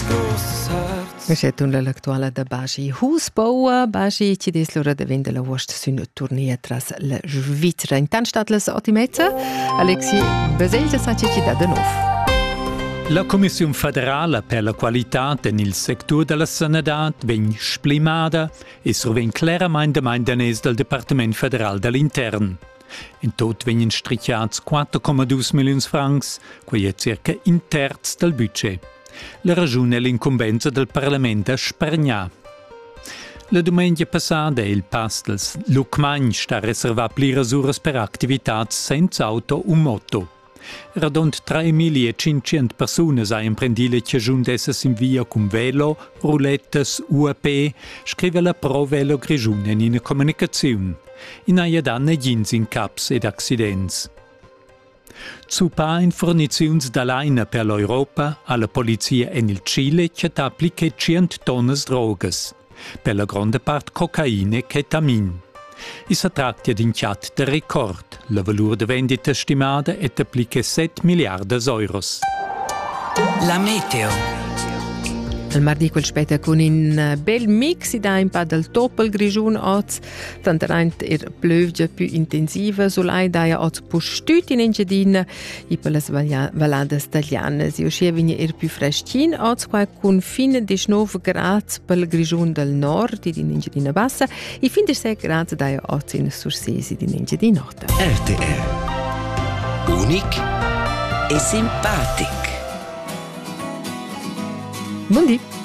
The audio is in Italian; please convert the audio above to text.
C'è l'attuale da Bagi Husbauer. Bagi ci des l'ora de vende la vost sun tournée tras la Svizzera. Intanto stat las ottimezza. Alexi Basel sa ci da nuovo. La Commissione federale per la qualità nel settore della sanità viene splimata e surven chiaramente mandanes del Dipartimento federale dell'Interno. In tot vengono strichiati 4,2 milioni francs, che è circa un terzo del budget. La ragione è l'incombenza del Parlamento a Spergna. La domenica passata il Pastels Lucmagn sta riservato pliras uras per attività senza auto o moto. Radont 3.500 persone hanno prendile che giundesse in via con velo, roulettes, UAP, scrive la Pro Velo Grigione in una comunicazione. In aia danne gins in caps ed accidents. Zupa in forniziuns d'alaina per l'Europa, alla polizia e nel Cile che applica 100 tonnes drogas, per la grande parte cocaine e ketamin. E si tratta di un chat de record, la valore de vendita stimata è applica 7 miliardi euros. La meteo. Il mardi quel spetta con un bel mix da un po' del toppel grigiun oz, tanterant plövgia più intensiva, solai daia oz postut in Engiadina e per las valadas taglianas. Io scevigna più freschin oz qua con fin 19 gradi per il grigiun del nord in Engiadina bassa e fin 6 gradi daia oz in sursesi in Engiadina nota. RTR. Unic e simpatic. Buondì.